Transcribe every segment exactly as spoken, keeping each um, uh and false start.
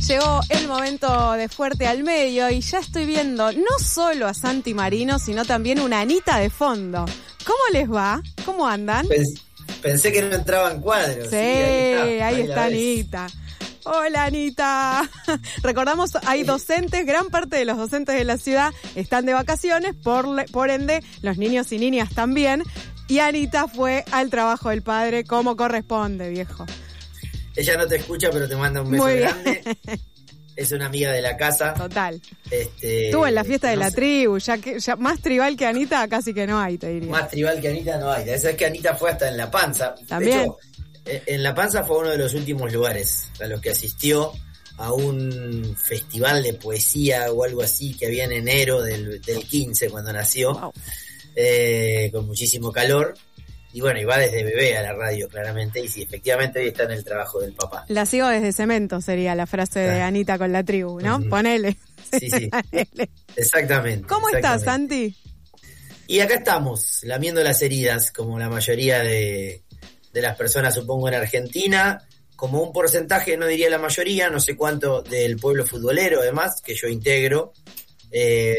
Llegó el momento de Fuerte al Medio y ya estoy viendo no solo a Santi Marino, sino también una Anita de fondo. ¿Cómo les va? ¿Cómo andan? Pens- pensé que no entraba en cuadros. Sí, sí, ahí está, ahí ahí está Anita. Hola Anita. Recordamos, hay docentes, gran parte de los docentes de la ciudad están de vacaciones, por, le- por ende los niños y niñas también. Y Anita fue al trabajo del padre como corresponde, viejo. Ella no te escucha, pero te manda un beso Muy bien. grande. Es una amiga de la casa. Total. Este, Estuvo en la fiesta de no la sé, tribu, ya que ya más tribal que Anita casi que no hay, te diría. Más tribal que Anita no hay. Esa es que Anita fue hasta en La Panza. También. De hecho, eh, en La Panza fue uno de los últimos lugares a los que asistió a un festival de poesía o algo así que había en enero del, del quince, cuando nació, Wow. eh, con muchísimo calor. Y bueno, y va desde bebé a la radio, claramente, y sí, efectivamente hoy está en el trabajo del papá. La sigo desde cemento, sería la frase de Claro. Anita con la tribu, ¿no? Ujú. Ponele. Sí, sí, Ponele. exactamente. ¿Cómo estás, exactamente. Santi? Y acá estamos, lamiendo las heridas, como la mayoría de, de las personas, supongo, en Argentina, como un porcentaje, no diría la mayoría, no sé cuánto, del pueblo futbolero, además, que yo integro, eh,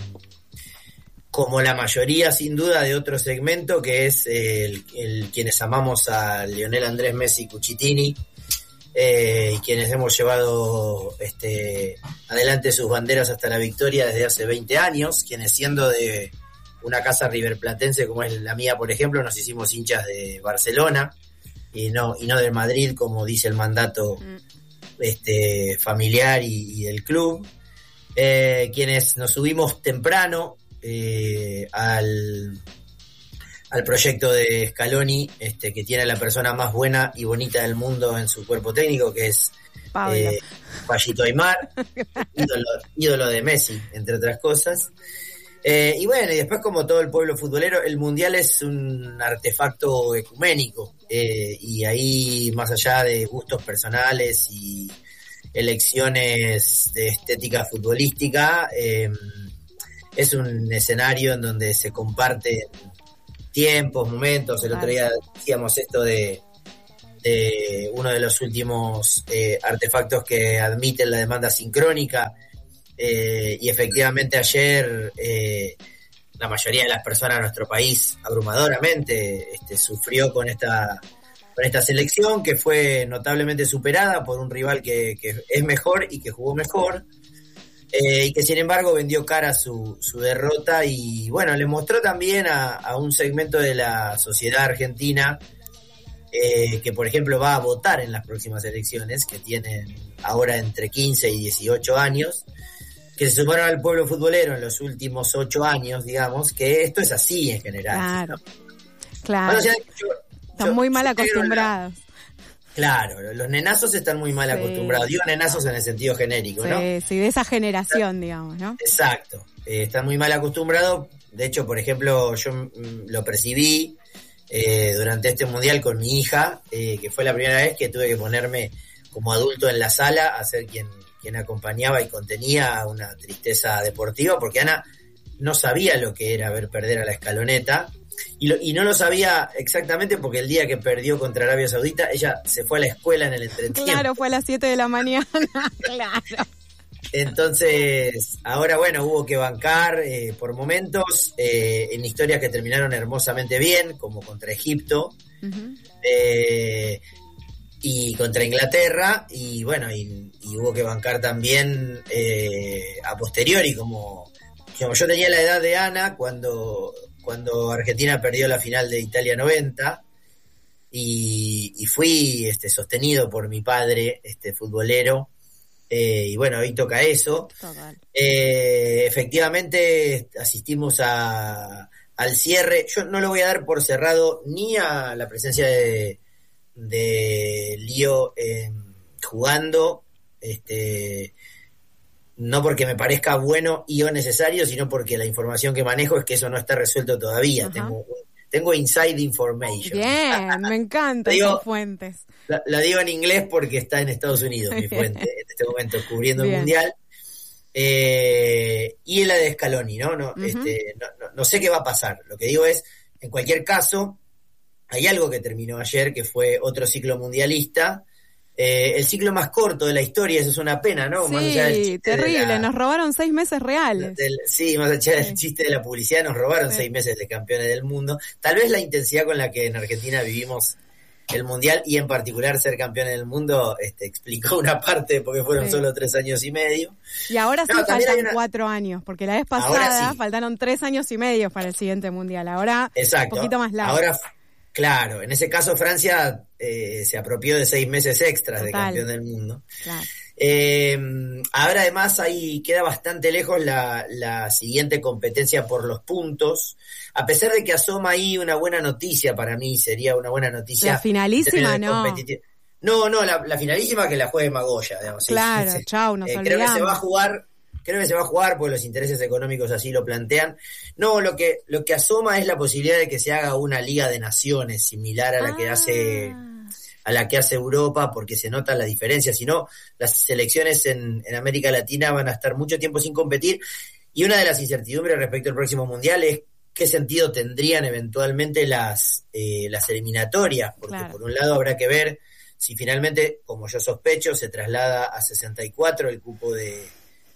como la mayoría, sin duda, de otro segmento, que es el, el quienes amamos a Lionel Andrés Messi Cucitini, eh, y quienes hemos llevado este, adelante sus banderas hasta la victoria desde hace veinte años, quienes siendo de una casa riverplatense como es la mía, por ejemplo, nos hicimos hinchas de Barcelona y no y no del Madrid, como dice el mandato Mm. este familiar y, y del club, eh, quienes nos subimos temprano eh, al al proyecto de Scaloni, este, que tiene a la persona más buena y bonita del mundo en su cuerpo técnico, que es Pablo. eh, Payito Aymar, ídolo, ídolo de Messi, entre otras cosas. Eh, y bueno, y después, como todo el pueblo futbolero, el Mundial es un artefacto ecuménico, eh, y ahí, más allá de gustos personales y elecciones de estética futbolística, eh, es un escenario en donde se comparten tiempos, momentos. El otro día decíamos esto de, de uno de los últimos eh, artefactos que admiten la demanda sincrónica, eh, y efectivamente ayer eh, la mayoría de las personas en nuestro país abrumadoramente este, sufrió con esta con esta selección, que fue notablemente superada por un rival que, que es mejor y que jugó mejor, eh, y que sin embargo vendió cara su, su derrota, y bueno, le mostró también a, a un segmento de la sociedad argentina eh, que por ejemplo va a votar en las próximas elecciones, que tienen ahora entre quince y dieciocho años, que se sumaron al pueblo futbolero en los últimos ocho años, digamos, que esto es así en general. Claro, ¿no? claro. Bueno, o sea, yo- Están yo muy mal integro la- acostumbrados. Claro, los nenazos están muy mal Sí. acostumbrados. Digo nenazos en el sentido genérico, Sí, ¿no? sí, de esa generación, digamos, ¿no? Exacto, eh, están muy mal acostumbrados. De hecho, por ejemplo, yo mm, lo percibí eh, durante este mundial con mi hija, eh, que fue la primera vez que tuve que ponerme como adulto en la sala a ser quien, quien acompañaba y contenía una tristeza deportiva, porque Ana no sabía lo que era ver perder a la Escaloneta, y, lo, y no lo sabía exactamente porque el día que perdió contra Arabia Saudita, ella se fue a la escuela en el entretiempo. Claro, fue a las siete de la mañana, claro. Entonces, ahora bueno, hubo que bancar eh, por momentos eh, en historias que terminaron hermosamente bien, como contra Egipto, Uh-huh. eh, y contra Inglaterra, y bueno, y, y hubo que bancar también eh, a posteriori, como, como yo tenía la edad de Ana cuando, cuando Argentina perdió la final de Italia noventa, y, y fui este, sostenido por mi padre, este futbolero. Eh, y bueno, hoy toca eso. Total. Eh, efectivamente asistimos a, al cierre. Yo no lo voy a dar por cerrado ni a la presencia de, de Lío eh, jugando, este, no porque me parezca bueno y o necesario, sino porque la información que manejo es que eso no está resuelto todavía. Ajá. Tengo, tengo inside information. Bien, me encantan Digo, tus fuentes. La, la digo en inglés porque está en Estados Unidos, mi fuente, en este momento cubriendo Bien. el Mundial. Eh, y la de Scaloni, ¿no? No, Uh-huh. este, no, no, no sé qué va a pasar. Lo que digo es, en cualquier caso, hay algo que terminó ayer, que fue otro ciclo mundialista, Eh, el ciclo más corto de la historia, eso es una pena, ¿no? Sí, más allá del terrible, la, nos robaron seis meses reales. Del, sí, más allá del chiste de la publicidad, nos robaron sí. seis meses de campeones del mundo. Tal vez la intensidad con la que en Argentina vivimos el Mundial y en particular ser campeones del mundo este, explicó una parte porque fueron sí. solo tres años y medio. Y ahora sí no, faltan una... cuatro años, porque la vez pasada sí. faltaron tres años y medio para el siguiente Mundial. Ahora Exacto. un poquito más largo. Ahora, claro, en ese caso Francia eh, se apropió de seis meses extras Total. de campeón del mundo. Claro. Eh, ahora además ahí queda bastante lejos la, la siguiente competencia por los puntos, a pesar de que asoma ahí una buena noticia para mí, sería una buena noticia. La finalísima no. No, no, la, la finalísima que la juegue Magoya, digamos. Claro, sí, sí. chau, nos eh, olvidamos. Creo que se va a jugar, creo que se va a jugar porque los intereses económicos así lo plantean. No, lo que, lo que asoma es la posibilidad de que se haga una Liga de Naciones similar a la ah. que hace... a la que hace Europa, porque se nota la diferencia. Si no, las selecciones en, en América Latina van a estar mucho tiempo sin competir, y una de las incertidumbres respecto al próximo Mundial es qué sentido tendrían eventualmente las, eh, las eliminatorias, porque claro. por un lado habrá que ver si finalmente, como yo sospecho, se traslada a sesenta y cuatro el cupo de,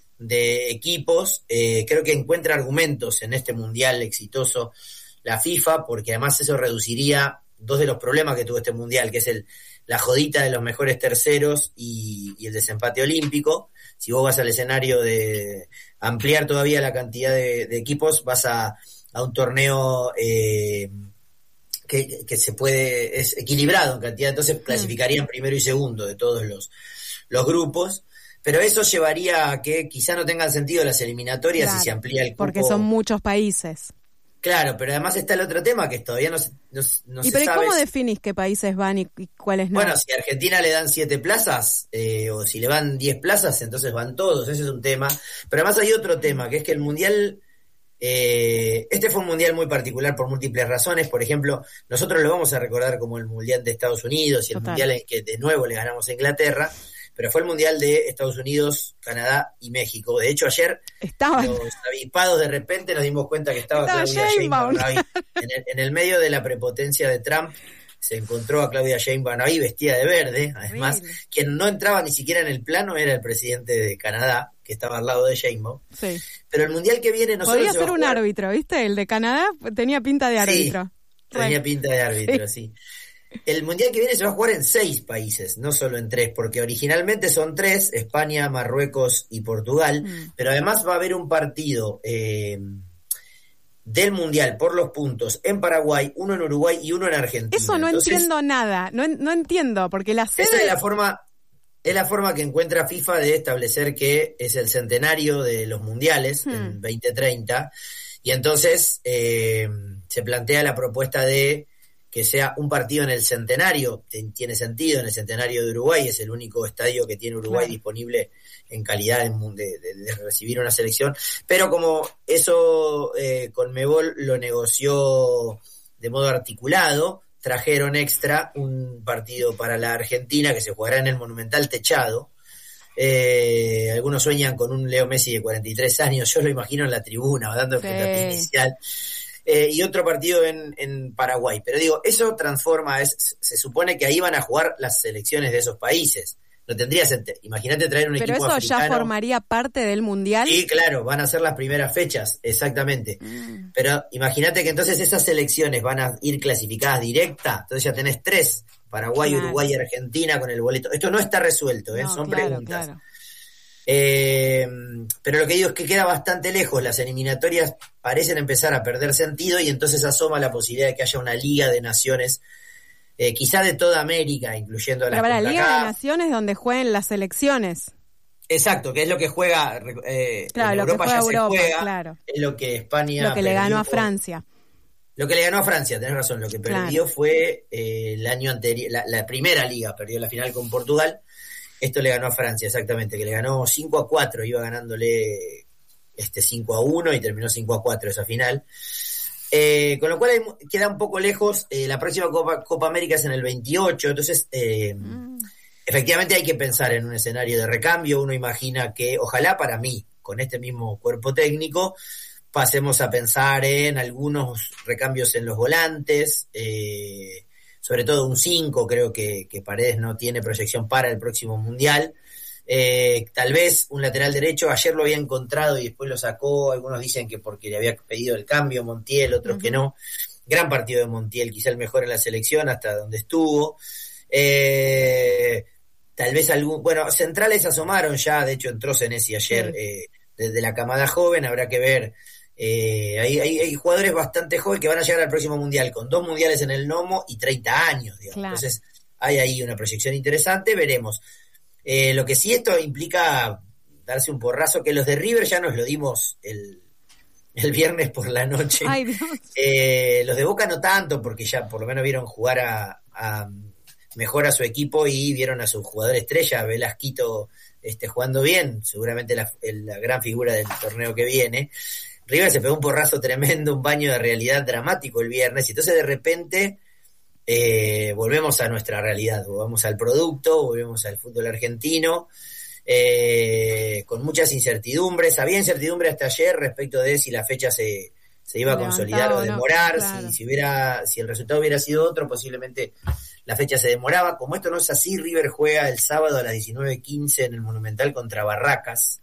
de equipos. Eh, creo que encuentra argumentos en este Mundial exitoso la FIFA, porque además eso reduciría dos de los problemas que tuvo este Mundial, que es el la jodita de los mejores terceros y, y el desempate olímpico. Si vos vas al escenario de ampliar todavía la cantidad de, de equipos, vas a, a un torneo eh, que, que se puede, es equilibrado en cantidad, entonces clasificarían primero y segundo de todos los, los grupos, pero eso llevaría a que quizá no tengan sentido las eliminatorias claro, si se amplía el cupo. Porque son muchos países. Claro, pero además está el otro tema que todavía no se, no, no ¿Y se pero sabe. ¿Cómo definís qué países van y, y cuáles no? Bueno, si a Argentina le dan siete plazas, eh, o si le van diez plazas, entonces van todos, ese es un tema. Pero además hay otro tema, que es que el Mundial, eh, este fue un Mundial muy particular por múltiples razones. Por ejemplo, nosotros lo vamos a recordar como el Mundial de Estados Unidos y el Total. Mundial en que de nuevo le ganamos a Inglaterra, pero fue el Mundial de Estados Unidos, Canadá y México. De hecho, ayer Estaban. los avispados de repente nos dimos cuenta que estaba, estaba Claudia Sheinbaum ahí. En el, en el medio de la prepotencia de Trump se encontró a Claudia Sheinbaum ahí vestida de verde. Además, Really? Quien no entraba ni siquiera en el plano era el presidente de Canadá, que estaba al lado de Sheinbaum. Sí. Pero el Mundial que viene nosotros podría ser un jugar... árbitro, ¿viste? El de Canadá tenía pinta de árbitro. Sí, tenía pinta de árbitro, sí. sí. El Mundial que viene se va a jugar en seis países, no solo en tres, porque originalmente son tres, España, Marruecos y Portugal, mm. pero además va a haber un partido eh, del Mundial por los puntos en Paraguay, uno en Uruguay y uno en Argentina. Eso no Entonces, entiendo nada, no, no entiendo, porque la sede... Esa es la forma, es la forma que encuentra FIFA de establecer que es el centenario de los Mundiales mm. en veinte treinta, y entonces eh, se plantea la propuesta de que sea un partido en el centenario, tiene sentido, en el centenario de Uruguay, es el único estadio que tiene Uruguay claro. disponible en calidad de, de, de recibir una selección, pero como eso eh, Conmebol lo negoció de modo articulado, trajeron extra un partido para la Argentina que se jugará en el Monumental techado. Eh, algunos sueñan con un Leo Messi de cuarenta y tres años, yo lo imagino en la tribuna, dando el puntapié sí. inicial. Eh, y otro partido en, en Paraguay. Pero digo, eso transforma, es, se supone que ahí van a jugar las selecciones de esos países. No tendría sentido. Imagínate traer un Pero equipo africano. ¿Pero eso ya formaría parte del Mundial? Sí, claro, van a ser las primeras fechas, exactamente. Mm. Pero imagínate que entonces esas selecciones van a ir clasificadas directa, entonces ya tenés tres, Paraguay, claro. Uruguay y Argentina con el boleto. Esto no está resuelto, ¿eh? No, son claro, preguntas. Claro. Eh, pero lo que digo es que queda bastante lejos, las eliminatorias parecen empezar a perder sentido y entonces asoma la posibilidad de que haya una Liga de Naciones, eh, quizá de toda América, incluyendo a las CONCACAF. Pero para la Liga de Naciones donde jueguen las selecciones. Exacto, que es lo que juega eh, claro, en lo Europa que juega ya Europa, se juega, claro. Es lo que España lo que le ganó a Francia. Lo que le ganó a Francia, tenés razón, lo que perdió claro. fue eh, el año anterior, la, la primera liga, perdió la final con Portugal. Esto le ganó a Francia, exactamente, que le ganó cinco a cuatro, iba ganándole este cinco a uno y terminó cinco a cuatro esa final. Eh, con lo cual hay, queda un poco lejos, eh, la próxima Copa, Copa América es en el veintiocho, entonces eh, mm. efectivamente hay que pensar en un escenario de recambio. Uno imagina que, ojalá para mí, con este mismo cuerpo técnico, pasemos a pensar en algunos recambios en los volantes, eh, sobre todo un cinco, creo que, que Paredes no tiene proyección para el próximo Mundial. Eh, tal vez un lateral derecho, ayer lo había encontrado y después lo sacó, algunos dicen que porque le había pedido el cambio Montiel, otros uh-huh. que no. Gran partido de Montiel, quizá el mejor en la selección hasta donde estuvo. Eh, tal vez algún, bueno, centrales asomaron ya, de hecho entró Senesi ayer, sí. eh, desde la camada joven, habrá que ver. Eh, hay, hay, hay jugadores bastante jóvenes que van a llegar al próximo Mundial, con dos mundiales en el lomo y treinta años, digamos. Claro. Entonces hay ahí una proyección interesante, veremos. Eh, lo que sí esto implica darse un porrazo, que los de River ya nos lo dimos el, el viernes por la noche. Ay, Dios. Eh, los de Boca no tanto, porque ya por lo menos vieron jugar a, a mejor a su equipo y vieron a su jugador estrella, Velasquito, este, jugando bien, seguramente la, la gran figura del torneo que viene. River se pegó un porrazo tremendo, un baño de realidad dramático el viernes, y entonces de repente eh, volvemos a nuestra realidad, volvemos al producto, volvemos al fútbol argentino, eh, con muchas incertidumbres. Había incertidumbre hasta ayer respecto de si la fecha se, se iba a consolidar o demorar, no, claro. si, si, hubiera, si el resultado hubiera sido otro, posiblemente la fecha se demoraba. Como esto no es así, River juega el sábado a las diecinueve quince en el Monumental contra Barracas.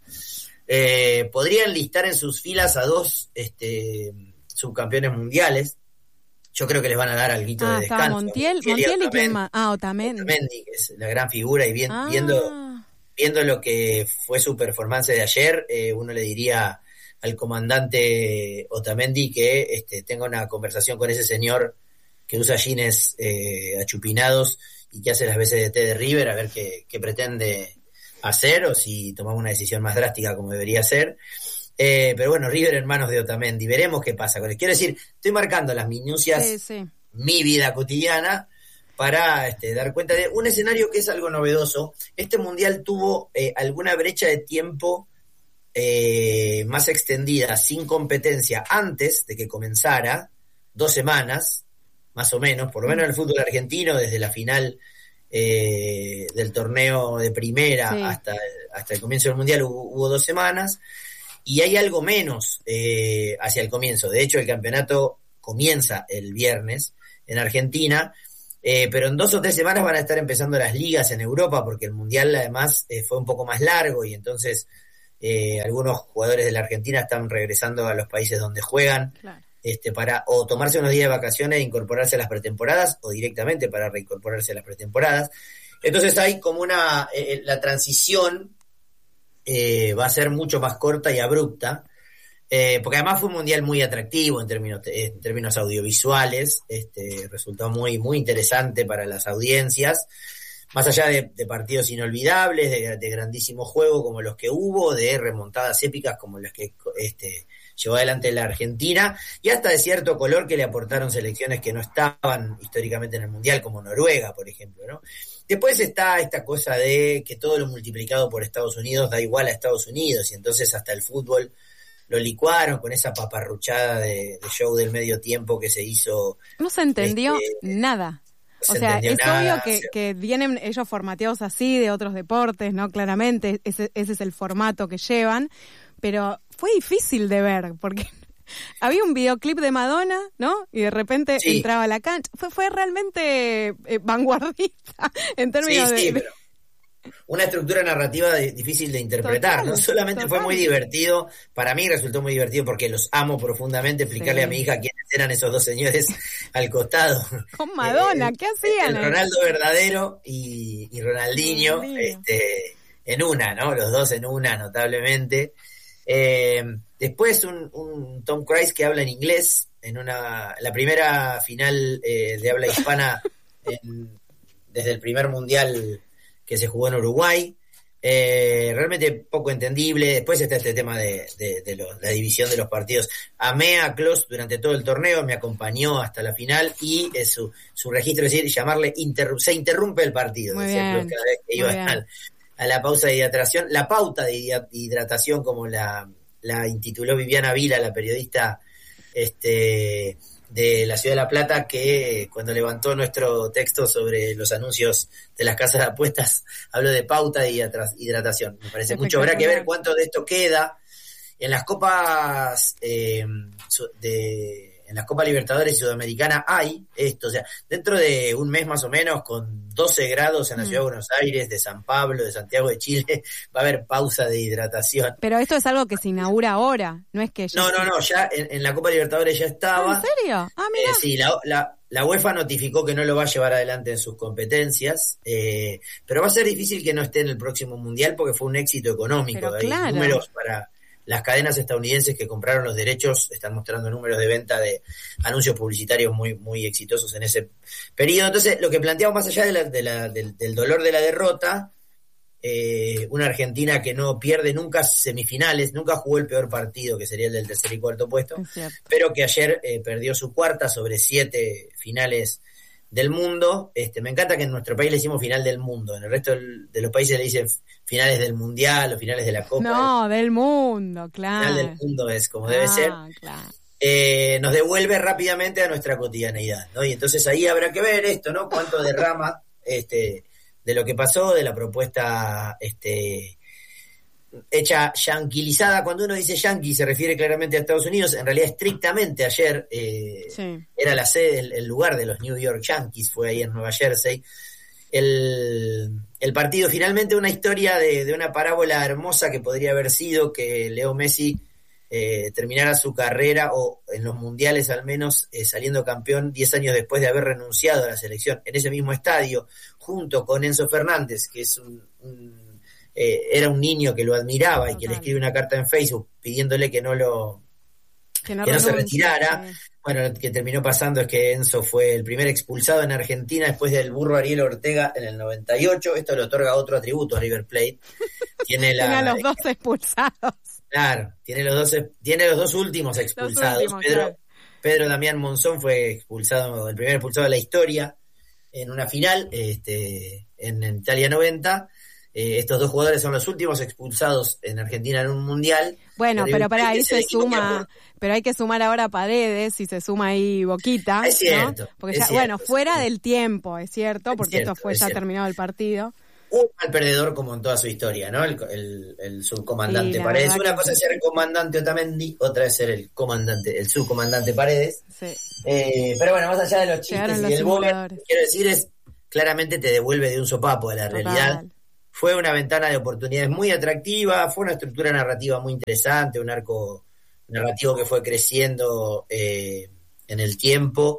Eh, podrían listar en sus filas a dos este, subcampeones mundiales. Yo creo que les van a dar alguito ah, de descanso. Montiel, Montiel y quién más. Ah, Otamendi. Otamendi, que es la gran figura, y bien, ah. viendo, viendo lo que fue su performance de ayer, eh, uno le diría al comandante Otamendi que este, tenga una conversación con ese señor que usa jeans eh, achupinados y que hace las veces de té de River, a ver qué, qué pretende hacer, o si tomamos una decisión más drástica como debería ser. Eh, pero bueno, River en manos de Otamendi, veremos qué pasa con él. Quiero decir, estoy marcando las minucias, sí, sí. mi vida cotidiana, para este, dar cuenta de un escenario que es algo novedoso. Este mundial tuvo eh, alguna brecha de tiempo eh, más extendida, sin competencia, antes de que comenzara, dos semanas, más o menos, por lo menos en el fútbol argentino, desde la final Eh, del torneo de primera sí. hasta, hasta el comienzo del Mundial hubo, hubo dos semanas, y hay algo menos eh, hacia el comienzo. De hecho, el campeonato comienza el viernes en Argentina, eh, pero en dos o tres semanas van a estar empezando las ligas en Europa, porque el Mundial además eh, fue un poco más largo, y entonces eh, algunos jugadores de la Argentina están regresando a los países donde juegan. Claro. Este, para o tomarse unos días de vacaciones e incorporarse a las pretemporadas, o directamente para reincorporarse a las pretemporadas. Entonces hay como una, eh, la transición eh, va a ser mucho más corta y abrupta, eh, porque además fue un mundial muy atractivo en términos, en términos audiovisuales, este, resultó muy, muy interesante para las audiencias, más allá de, de partidos inolvidables, de, de grandísimos juegos como los que hubo, de remontadas épicas como las que este llevó adelante la Argentina, y hasta de cierto color que le aportaron selecciones que no estaban históricamente en el Mundial, como Noruega, por ejemplo, ¿no? Después está esta cosa de que todo lo multiplicado por Estados Unidos da igual a Estados Unidos, y entonces hasta el fútbol lo licuaron con esa paparruchada de, de show del medio tiempo que se hizo. No se entendió este, nada. O sea, es nada, obvio que, o sea, que vienen ellos formateados así de otros deportes, ¿no? Claramente, ese, ese es el formato que llevan, pero fue difícil de ver, porque había un videoclip de Madonna, ¿no? Y de repente sí. entraba a la cancha. Fue, fue realmente eh, vanguardista en términos sí, sí, de... Pero una estructura narrativa de, difícil de interpretar, total, ¿no? Solamente total. Fue muy divertido, para mí resultó muy divertido porque los amo profundamente, explicarle sí. a mi hija quiénes eran esos dos señores al costado. Con Madonna, eh, ¿qué hacían? El Ronaldo verdadero y, y Ronaldinho, sí. este, en una, ¿no? Los dos en una, notablemente. Eh, después un, un Tom Cruise que habla en inglés, en una la primera final eh, de habla hispana en, desde el primer mundial que se jugó en Uruguay, eh, realmente poco entendible. Después está este tema de, de, de lo, la división de los partidos. Amé a Klose durante todo el torneo, me acompañó hasta la final, y es su, su registro, es decir, llamarle interru- se interrumpe el partido, muy bien, cada vez que iba al, a la pausa de hidratación, la pauta de hidratación, como la, la intituló Viviana Vila, la periodista este de la Ciudad de La Plata, que cuando levantó nuestro texto sobre los anuncios de las casas de apuestas habló de pauta de hidratación. Me parece mucho. Habrá que ver cuánto de esto queda en las copas eh, de en las Copas Libertadores y Sudamericana hay esto, o sea, dentro de un mes más o menos, con doce grados en la ciudad de Buenos Aires, de San Pablo, de Santiago de Chile, va a haber pausa de hidratación. Pero esto es algo que se inaugura ahora, no es que... Ya no, no, no, ya en, en la Copa Libertadores ya estaba. ¿En serio? Ah, mira. Eh, sí, la, la, la UEFA notificó que no lo va a llevar adelante en sus competencias, eh, pero va a ser difícil que no esté en el próximo Mundial porque fue un éxito económico. Pero Hay claro. números para... Las cadenas estadounidenses que compraron los derechos están mostrando números de venta de anuncios publicitarios muy muy exitosos en ese periodo. Entonces, lo que planteamos más allá de la, de la, del, del dolor de la derrota, eh, una Argentina que no pierde nunca semifinales, nunca jugó el peor partido, que sería el del tercer y cuarto puesto, pero que ayer eh, perdió su cuarta sobre siete finales del mundo. Este, me encanta que en nuestro país le hicimos final del mundo, en el resto del, de los países le dicen finales del mundial o finales de la Copa. No, del mundo, claro. Final del mundo es como debe ah, ser. Claro. Eh, nos devuelve rápidamente a nuestra cotidianeidad, ¿no? Y entonces ahí habrá que ver esto, ¿no? Cuánto derrama este de lo que pasó, de la propuesta este hecha yanquilizada. Cuando uno dice yanqui se refiere claramente a Estados Unidos, en realidad estrictamente ayer eh, sí. era la sede, el, el lugar de los New York Yankees, fue ahí en Nueva Jersey. El, el partido, finalmente una historia de, de una parábola hermosa que podría haber sido que Leo Messi eh, terminara su carrera, o en los mundiales al menos, eh, saliendo campeón diez años después de haber renunciado a la selección, en ese mismo estadio, junto con Enzo Fernández, que es un... un Eh, era un niño que lo admiraba y que le escribe una carta en Facebook pidiéndole que no lo que no, que no se retirara. Sí. Bueno, lo que terminó pasando es que Enzo fue el primer expulsado en Argentina después del burro Ariel Ortega en el noventa y ocho. Esto le otorga otro atributo a River Plate. Tiene, la, tiene a los dos expulsados. Claro, tiene los dos, tiene los dos últimos expulsados. Los últimos, Pedro, claro. Pedro Damián Monzón fue expulsado, el primer expulsado de la historia en una final, este, en, en Italia noventa. Eh, estos dos jugadores son los últimos expulsados en Argentina en un mundial. Bueno, pero para ahí se suma, pero hay que sumar ahora Paredes y se suma ahí Boquita, es cierto, ¿no? Porque es ya, cierto, bueno, fuera del tiempo, es cierto, porque es cierto, esto fue ya cierto. terminado el partido. Un mal perdedor como en toda su historia, ¿no? El, el, el subcomandante sí, Paredes. Una cosa es ser el comandante Otamendi, otra es ser el comandante, el subcomandante Paredes. Sí. Eh, pero bueno, más allá de los chistes Llegaron y del bullying, quiero decir es, claramente te devuelve de un sopapo a la Total. realidad. Fue una ventana de oportunidades muy atractiva, fue una estructura narrativa muy interesante, un arco narrativo que fue creciendo eh, en el tiempo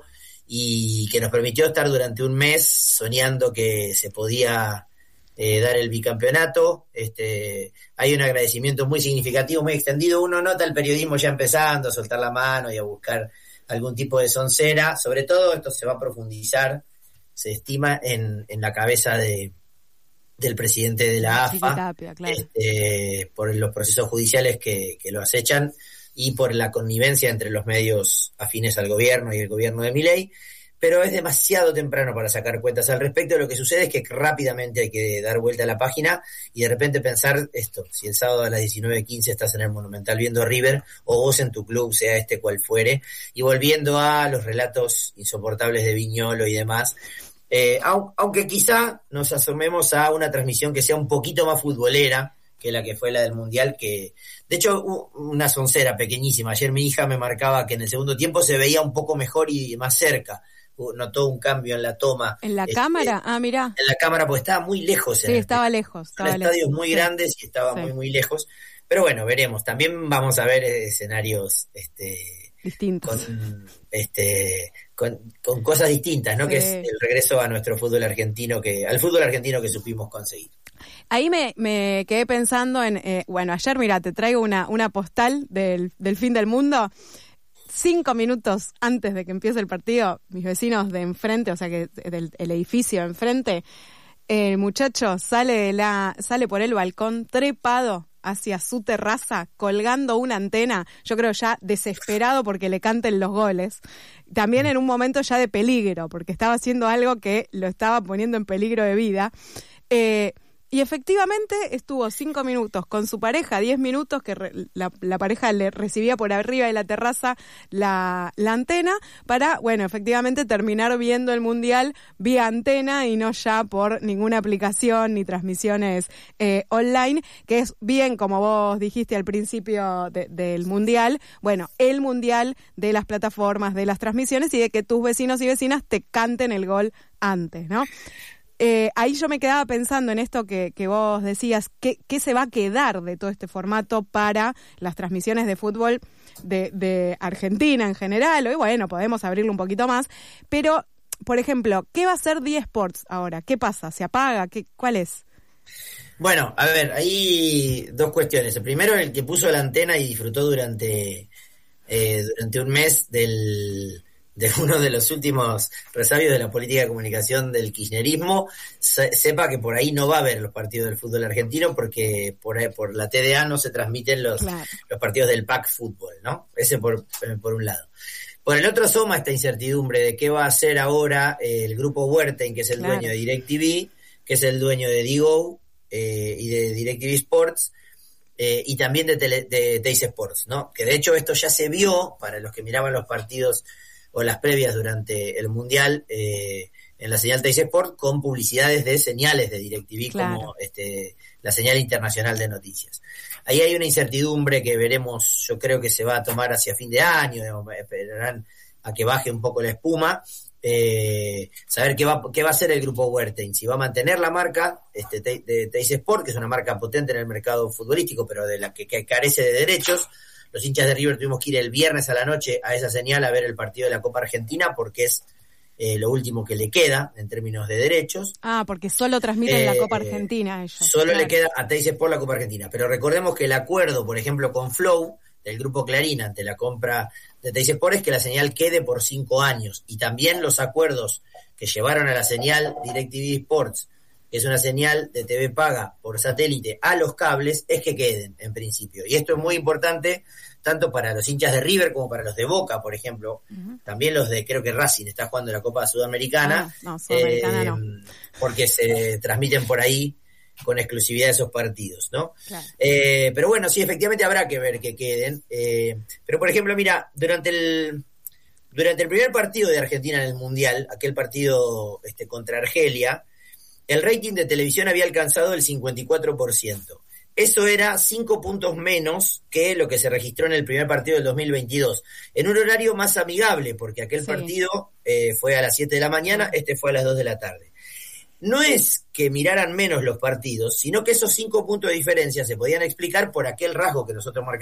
y que nos permitió estar durante un mes soñando que se podía eh, dar el bicampeonato. Este, hay un agradecimiento muy significativo, muy extendido. Uno nota el periodismo ya empezando a soltar la mano y a buscar algún tipo de soncera. Sobre todo esto se va a profundizar, se estima, en, en la cabeza de del presidente de la A F A, Tapia, claro. este, por los procesos judiciales que, que lo acechan y por la connivencia entre los medios afines al gobierno y el gobierno de Milei, pero es demasiado temprano para sacar cuentas al respecto. Lo que sucede es que rápidamente hay que dar vuelta a la página y de repente pensar esto: si el sábado a las diecinueve quince estás en el Monumental viendo River, o vos en tu club, sea este cual fuere, y volviendo a los relatos insoportables de Viñolo y demás, Eh, aunque quizá nos asomemos a una transmisión que sea un poquito más futbolera que la que fue la del Mundial, que de hecho una soncera pequeñísima. Ayer mi hija me marcaba que en el segundo tiempo se veía un poco mejor y más cerca, notó un cambio en la toma. ¿En la este, cámara? Ah, mirá. En la cámara, porque estaba muy lejos. Sí, estaba lejos. Estaba en estadios lejos. muy sí. grandes y estaba sí. muy, muy lejos. Pero bueno, veremos. También vamos a ver escenarios este distintos. Con, este, con, con cosas distintas, ¿no? Sí. Que es el regreso a nuestro fútbol argentino, que al fútbol argentino que supimos conseguir. Ahí me, me quedé pensando en, eh, bueno, ayer, mira, te traigo una, una postal del, del fin del mundo. Cinco minutos antes de que empiece el partido, mis vecinos de enfrente, o sea que del el edificio de enfrente, el muchacho sale de la, sale por el balcón trepado hacia su terraza, colgando una antena, yo creo ya desesperado porque le canten los goles. También en un momento ya de peligro, porque estaba haciendo algo que lo estaba poniendo en peligro de vida. Eh, Y efectivamente estuvo cinco minutos con su pareja, diez minutos que re, la, la pareja le recibía por arriba de la terraza la, la antena para, bueno, efectivamente terminar viendo el Mundial vía antena y no ya por ninguna aplicación ni transmisiones eh, online, que es bien, como vos dijiste al principio de, del Mundial, bueno, el Mundial de las plataformas, de las transmisiones y de que tus vecinos y vecinas te canten el gol antes, ¿no? Eh, ahí yo me quedaba pensando en esto que, que vos decías, ¿qué, qué se va a quedar de todo este formato para las transmisiones de fútbol de, de Argentina en general? Hoy, bueno, podemos abrirlo un poquito más, pero, por ejemplo, ¿qué va a hacer D Sports ahora? ¿Qué pasa? ¿Se apaga? ¿Qué, cuál es? Bueno, a ver, hay dos cuestiones. El primero, el que puso la antena y disfrutó durante, eh, durante un mes del... de uno de los últimos resabios de la política de comunicación del kirchnerismo, se, sepa que por ahí no va a haber los partidos del fútbol argentino porque por, por la T D A no se transmiten los, claro. los partidos del P A C Fútbol, ¿no? Ese por, por un lado. Por el otro asoma esta incertidumbre de qué va a hacer ahora eh, el grupo Wertheim, que es el claro. dueño de DirecTV, que es el dueño de Digo eh, y de DirecTV Sports, eh, y también de, tele, de Teis Sports, ¿no? Que de hecho esto ya se vio para los que miraban los partidos o las previas durante el Mundial eh, en la señal Teis Sport con publicidades de señales de DirecTV claro. como este, la señal internacional de noticias. Ahí hay una incertidumbre que veremos, yo creo que se va a tomar hacia fin de año, digamos, esperarán a que baje un poco la espuma, eh, saber qué va, qué va a hacer el grupo Wertheim, si va a mantener la marca este, de Teis Sport, que es una marca potente en el mercado futbolístico, pero de la que, que carece de derechos. Los hinchas de River tuvimos que ir el viernes a la noche a esa señal a ver el partido de la Copa Argentina porque es eh, lo último que le queda en términos de derechos. Ah, porque solo transmiten eh, la Copa Argentina ellos. Solo claro. le queda a Teis Sport la Copa Argentina. Pero recordemos que el acuerdo, por ejemplo, con Flow, del grupo Clarín, ante la compra de Teis Sport, es que la señal quede por cinco años. Y también los acuerdos que llevaron a la señal DirecTV Sports, que es una señal de T V paga por satélite a los cables, es que queden, en principio. Y esto es muy importante, tanto para los hinchas de River como para los de Boca, por ejemplo. Uh-huh. También los de, creo que Racing está jugando la Copa Sudamericana. Ah, no, Sudamericana eh, no. Porque se transmiten por ahí con exclusividad esos partidos, ¿no? Claro. Eh, pero bueno, sí, efectivamente habrá que ver que queden. Eh, pero, por ejemplo, mira, durante el... Durante el primer partido de Argentina en el Mundial, aquel partido este, contra Argelia, el rating de televisión había alcanzado el cincuenta y cuatro por ciento. Eso era cinco puntos menos que lo que se registró en el primer partido del dos mil veintidós. En un horario más amigable, porque aquel sí. partido eh, fue a las siete de la mañana, este fue a las dos de la tarde. No es que miraran menos los partidos, sino que esos cinco puntos de diferencia se podían explicar por aquel rasgo que nosotros marcamos